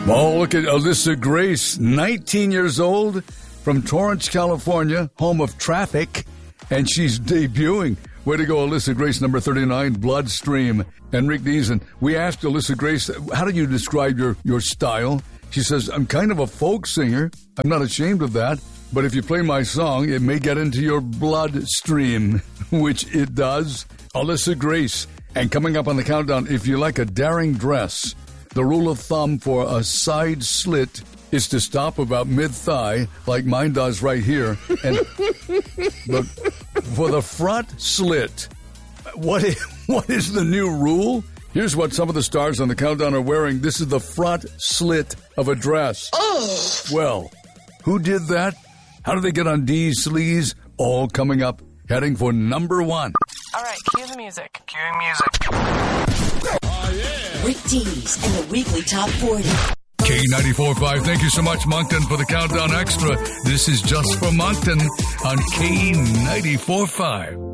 Oh, look at Alyssa Grace, 19 years old, from Torrance, California, home of Traffic, and she's debuting. Way to go, Alyssa Grace, number 39, Bloodstream. Enrique Deason, we asked Alyssa Grace, how do you describe your style? She says, I'm kind of a folk singer. I'm not ashamed of that. But if you play my song, it may get into your bloodstream, which it does. Alyssa Grace. And coming up on the countdown, if you like a daring dress, the rule of thumb for a side slit is to stop about mid-thigh, like mine does right here. And for the front slit, what is the new rule? Here's what some of the stars on the countdown are wearing. This is the front slit of a dress. Oh! Well, who did that? How do they get on D's sleeves? All coming up, heading for number one. All right, cue the music. Cueing music. Oh, yeah. Rick Dees and the Weekly Top 40. K94.5. Thank you so much, Moncton, for the Countdown Extra. This is just for Moncton on K94.5.